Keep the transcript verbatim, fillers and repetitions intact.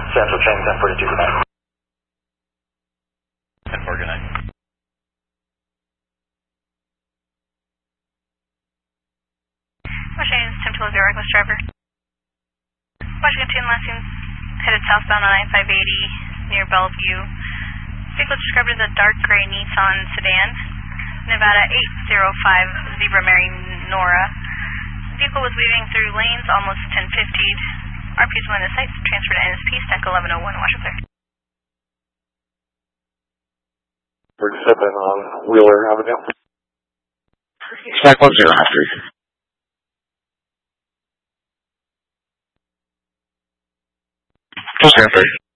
Central train ten forty-two, good night. ten four, good night. Washington, Tim twelve zero, reckless driver. Washington two, last seen headed southbound on I five eighty near Bellevue. Vehicle described as a dark gray Nissan sedan. Nevada eight zero five, Zebra Mary Nora. Vehicle was weaving through lanes almost ten fifty. R Ps one the site, transferred to N S P, stack eleven oh one, wash up there. We're seven on Wheeler Avenue. Stack one zero after. Just after.